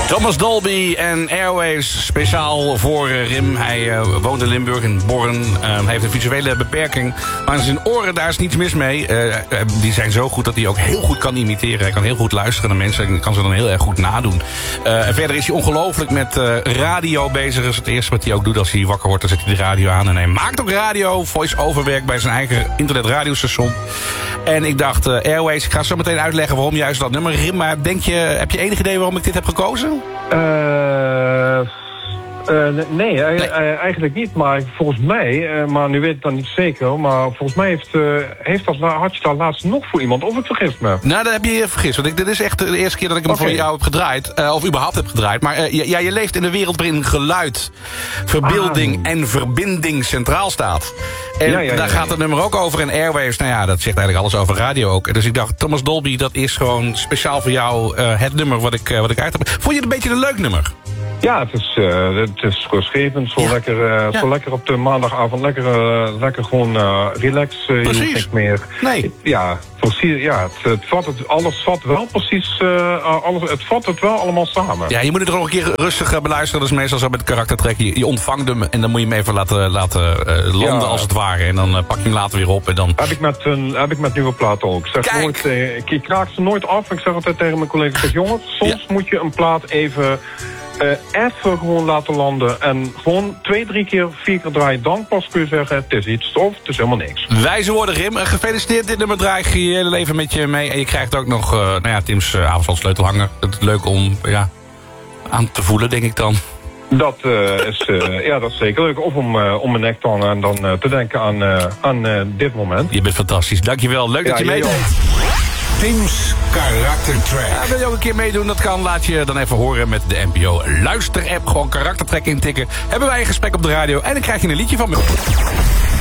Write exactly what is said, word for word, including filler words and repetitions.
Thomas Dolby en Airwaves, speciaal voor uh, Rim. Hij uh, woont in Limburg, in Born. Uh, hij heeft een visuele beperking. Maar zijn oren, daar is niets mis mee. Uh, uh, die zijn zo goed dat hij ook heel goed kan imiteren. Hij kan heel goed luisteren naar mensen en kan ze dan heel erg goed nadoen. Uh, en verder is hij ongelooflijk met uh, radio bezig. Dat is het eerste wat hij ook doet als hij wakker wordt. Dan zet hij de radio aan en hij maakt ook radio. Voice-over werk bij zijn eigen internetradiostation. En ik dacht, uh, Airwaves, ik ga zo meteen uitleggen waarom juist dat nummer. Rim, maar denk je, heb je enig idee waarom ik dit heb gekozen? Uh, uh, nee, nee. Uh, eigenlijk niet. Maar volgens mij, uh, maar nu weet ik dan niet zeker, maar volgens mij heeft, uh, heeft dat, had je daar laatst nog voor iemand, of ik vergis me? Nou, dat heb je je vergist. Want ik, dit is echt de eerste keer dat ik hem okay. voor jou heb gedraaid. Uh, of überhaupt heb gedraaid. Maar uh, ja, je leeft in een wereld waarin geluid, verbeelding ah. en verbinding centraal staat. En ja, ja, ja, daar gaat het nummer ook over. En Airwaves, nou ja, dat zegt eigenlijk alles over radio ook. Dus ik dacht, Thomas Dolby, dat is gewoon speciaal voor jou uh, het nummer wat ik, uh, wat ik uit heb. Vond je het een beetje een leuk nummer? Ja, het is, uh, het is rustgevend. Zo, ja. lekker, uh, ja. zo lekker op de maandagavond. Lekker, uh, lekker gewoon uh, relax. Uh, precies. Niks meer. Nee. Ja, precies, ja het, het vat het, alles vat wel precies. Uh, alles, het vat het wel allemaal samen. Ja, je moet het er nog een keer rustig uh, beluisteren. Dat is meestal zo met de karaktertrek. Je, je ontvangt hem en dan moet je hem even laten, laten uh, landen ja. als het ware. En dan uh, pak je hem later weer op. En dan... heb, ik met, een, heb ik met nieuwe platen ook. Ik, zeg Kijk. nooit, uh, ik, ik raak ze nooit af. Ik zeg altijd tegen mijn collega's, zeg, jongens, soms ja. moet je een plaat even... Uh, even gewoon laten landen en gewoon twee, drie keer, vier keer draaien. Dan pas kun je zeggen, het is iets of het is helemaal niks. Wijze woorden, Rim. Gefeliciteerd, dit nummer draai je je hele leven met je mee. En je krijgt ook nog, uh, nou ja, Tim's uh, avondsleutelhanger. Het is leuk om, ja, aan te voelen, denk ik dan. Dat uh, is, uh, ja, dat is zeker leuk. Of om, uh, om mijn nek te hangen en dan uh, te denken aan, uh, aan uh, dit moment. Je bent fantastisch. Dankjewel. Leuk ja, dat je meedoet. Tim's Karaktertrack. Ja, wil je ook een keer meedoen? Dat kan. Laat je dan even horen met de N P O Luister-app. Gewoon Karaktertrack intikken. Hebben wij een gesprek op de radio. En dan krijg je een liedje van me.